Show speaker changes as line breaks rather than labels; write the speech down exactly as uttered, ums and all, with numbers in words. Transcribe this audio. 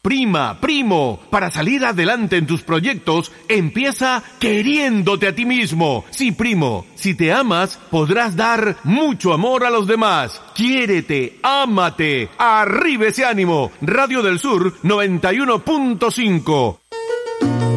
Prima, primo, para salir adelante en tus proyectos, empieza queriéndote a ti mismo. Sí, primo, si te amas, podrás dar mucho amor a los demás. Quiérete, ámate, arriba ese ánimo. Radio del Sur noventa y uno punto cinco.